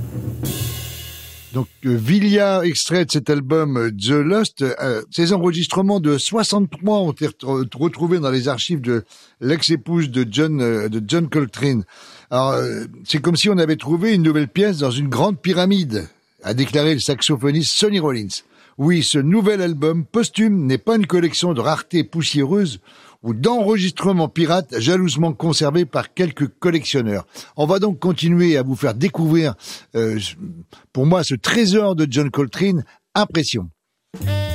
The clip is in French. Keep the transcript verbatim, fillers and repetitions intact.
Donc, euh, Vilia, extrait de cet album euh, The Lost, euh, ces enregistrements de soixante-trois ont été re- retrouvés dans les archives de l'ex-épouse de John, euh, de John Coltrane. Alors, euh, c'est comme si on avait trouvé une nouvelle pièce dans une grande pyramide, a déclaré le saxophoniste Sonny Rollins. Oui, ce nouvel album posthume n'est pas une collection de raretés poussiéreuses ou d'enregistrements pirates jalousement conservés par quelques collectionneurs. On va donc continuer à vous faire découvrir, euh, pour moi, ce trésor de John Coltrane, Impression.